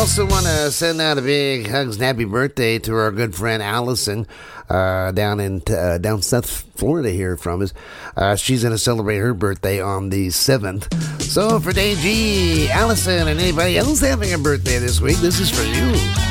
Also want to send out a big hugs and happy birthday to our good friend Allison down South Florida here from us. She's going to celebrate her birthday on the 7th. So for Day G, Allison, and anybody else having a birthday this week, this is for you.